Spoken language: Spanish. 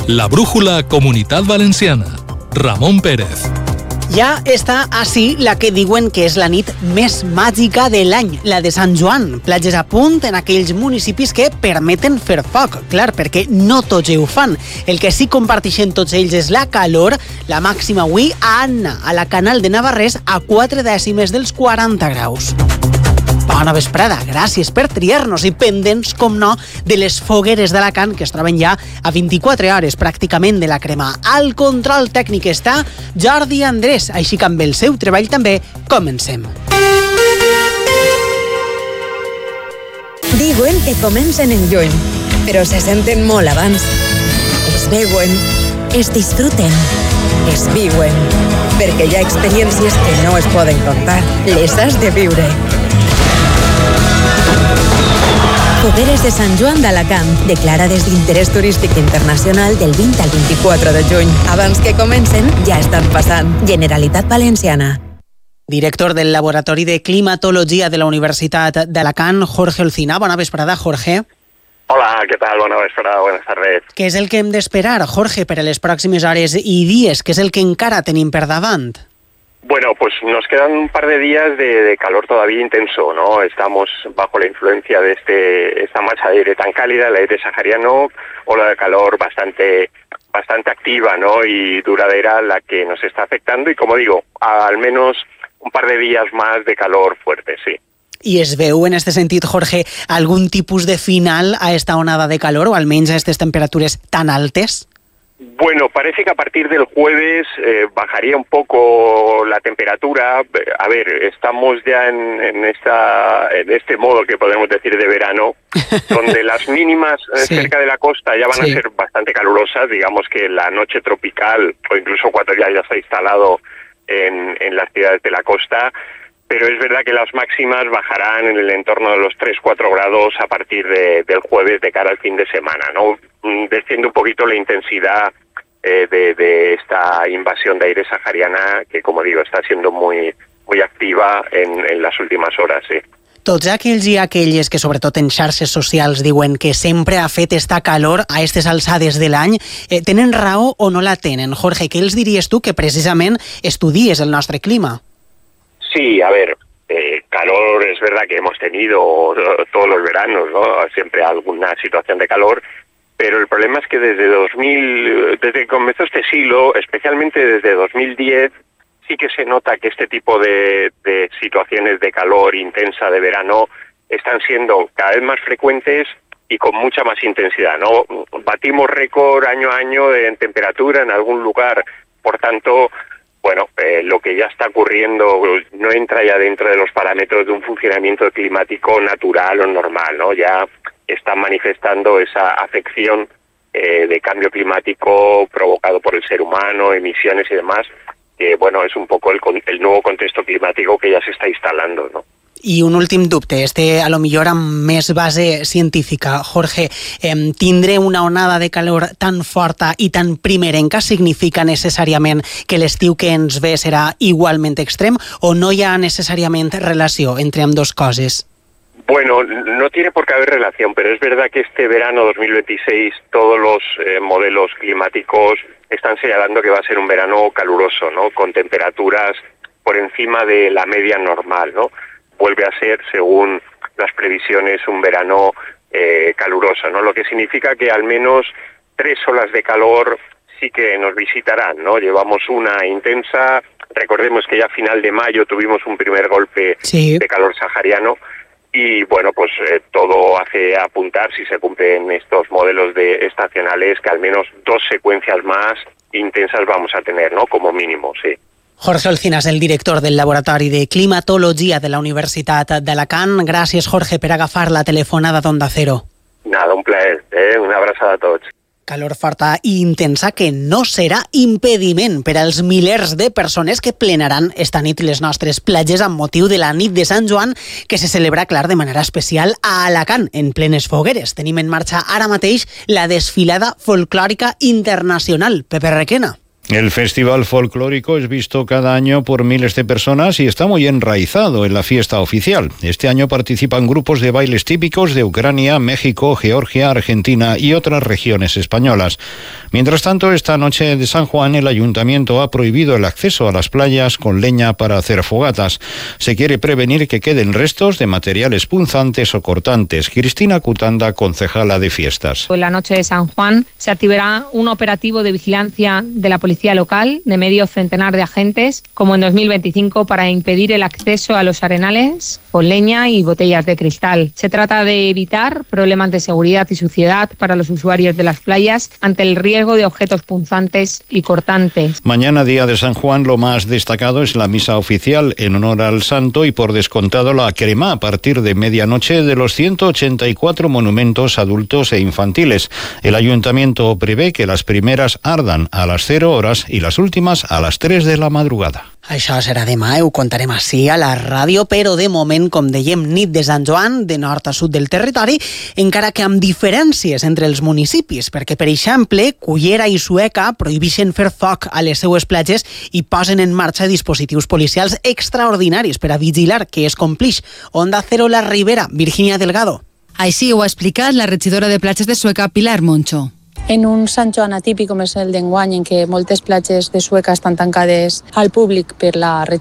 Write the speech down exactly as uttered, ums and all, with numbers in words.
La brújula Comunitat Valenciana. Ramon Pérez. Ja està així la que diuen que és la nit més màgica de l'any, la de Sant Joan. Platges a punt en aquells municipis que permeten fer foc. Clar, perquè no tots ho fan. El que sí comparteixen tots ells és la calor. La màxima avui a Anna, a la Canal de Navarrés, a quatre dècimes dels quaranta graus. Bona vesprada, gràcies per triar-nos i pendents, com no, de les fogueres d'Alacant, que es troben ja a vint-i-quatre hores pràcticament de la crema. Al control tècnic està Jordi Andrés, així que amb el seu treball també comencem. Diuen que comencen en lluny, però se senten molt abans. Es veuen, es disfruten, es viuen, perquè hi ha experiències que no es poden contar, les has de viure. Fogueres de Sant Joan d'Alacant, declarades d'interès turístic internacional del vint al vint-i-quatre de juny. Abans que comencen, ja estan passant. Generalitat Valenciana. Director del Laboratori de Climatologia de la Universitat d'Alacant, Jorge Olcina. Bona vesprada, Jorge. Hola, què tal? Bona vesprada, buenas tardes. Què és el que hem d'esperar, Jorge, per a les pròximes hores i dies? Què és el que encara tenim per davant? Bueno, pues nos quedan un par de días de, de calor todavía intenso, ¿no? Estamos bajo la influencia de este esta masa de aire tan cálida, el aire sahariano, ola de calor bastante bastante activa, ¿no? Y duradera, la que nos está afectando y, como digo, a, al menos un par de días más de calor fuerte, sí. I es veu en este sentit, Jorge, algun tipus de final a esta onada de calor o almenys a estas temperatures tan altes? Bueno, parece que a partir del jueves eh, bajaría un poco la temperatura. A ver, estamos ya en, en, esta, en este modo que podemos decir de verano, donde las mínimas eh, sí. cerca de la costa ya van sí. a ser bastante calurosas. Digamos que la noche tropical, o incluso cuando ya, ya está instalado en, en las ciudades de la costa, pero es verdad que las máximas bajarán en el entorno de los tres a cuatro grados a partir de, del jueves de cara al fin de semana, ¿no? Desciende un poquito la intensidad eh, de, de esta invasión de aire sahariana que, como digo, está siendo muy, muy activa en, en las últimas horas, sí. Tots aquells i aquelles que, sobretot en xarxes socials, diuen que sempre ha fet esta calor a aquestes alçades de l'any, eh, tenen raó o no la tenen? Jorge, què els diries tu que precisament estudies el nostre clima? Sí, a ver, eh, calor es verdad que hemos tenido todos los veranos, ¿no? Siempre alguna situación de calor, pero el problema es que desde dos mil, desde que comenzó este siglo, especialmente desde dos mil diez, sí que se nota que este tipo de, de situaciones de calor intensa de verano están siendo cada vez más frecuentes y con mucha más intensidad, ¿no? Batimos récord año a año en temperatura en algún lugar, por tanto, bueno, eh, lo que ya está ocurriendo no entra ya dentro de los parámetros de un funcionamiento climático natural o normal, ¿no? Ya están manifestando esa afección eh, de cambio climático provocado por el ser humano, emisiones y demás, que, bueno, es un poco el, el nuevo contexto climático que ya se está instalando, ¿no? I un últim dubte, este a lo millor amb més base científica. Jorge, eh, tindre una onada de calor tan forta i tan primerenca significa necessàriament que l'estiu que ens ve serà igualment extrem o no hi ha necessàriament relació entre ambdós coses? Bueno, no tiene por qué haber relación, pero es verdad que este verano dos mil veintiséis todos los eh, modelos climáticos están señalando que va a ser un verano caluroso, ¿no? Con temperaturas por encima de la media normal, ¿no? Vuelve a ser, según las previsiones, un verano eh, caluroso, ¿no? Lo que significa que al menos tres olas de calor sí que nos visitarán, ¿no? Llevamos una intensa, recordemos que ya a final de mayo tuvimos un primer golpe sí. de calor sahariano y, bueno, pues eh, todo hace apuntar, si se cumplen estos modelos de estacionales, que al menos dos secuencias más intensas vamos a tener, ¿no? Como mínimo, sí. Jorge Olcina és el director del Laboratori de Climatologia de la Universitat d'Alacant. Gràcies, Jorge, per agafar la telefonada d'Onda Cero. Nada, un plaer, eh? Una abraçada a tots. Calor forta i intensa que no serà impediment per als milers de persones que plenaran esta nit les nostres platges amb motiu de la nit de Sant Joan, que se celebra, clar, de manera especial a Alacant, en plenes fogueres. Tenim en marxa ara mateix la desfilada folclòrica internacional. Pepe Requena. El festival folclórico es visto cada año por miles de personas y está muy enraizado en la fiesta oficial. Este año participan grupos de bailes típicos de Ucrania, México, Georgia, Argentina y otras regiones españolas. Mientras tanto, esta noche de San Juan el Ayuntamiento ha prohibido el acceso a las playas con leña para hacer fogatas. Se quiere prevenir que queden restos de materiales punzantes o cortantes. Cristina Cutanda, concejala de fiestas. En la noche de San Juan se activará un operativo de vigilancia de la policía local de medio centenar de agentes, como en dos mil veinticinco, para impedir el acceso a los arenales con leña y botellas de cristal. Se trata de evitar problemas de seguridad y suciedad para los usuarios de las playas ante el riesgo de objetos punzantes y cortantes. Mañana, día de San Juan, lo más destacado es la misa oficial en honor al santo y por descontado la crema a partir de medianoche de los ciento ochenta y cuatro monumentos adultos e infantiles. El Ayuntamiento prevé que las primeras ardan a las cero horas y las últimas a las tres de la madrugada. Això serà demà, ho contarem així a la ràdio, però de moment, com dèiem, nit de Sant Joan, de nord a sud del territori, encara que amb diferències entre els municipis, perquè, per exemple, Cullera i Sueca prohibeixen fer foc a les seues platges i posen en marxa dispositius policials extraordinaris per a vigilar que es complix. Onda Cero La Ribera, Virginia Delgado. Així ho ha explicat la regidora de platges de Sueca, Pilar Moncho. En un Sant Joan atípic com és el d'enguany, en què moltes platges de Sueca estan tancades al públic per la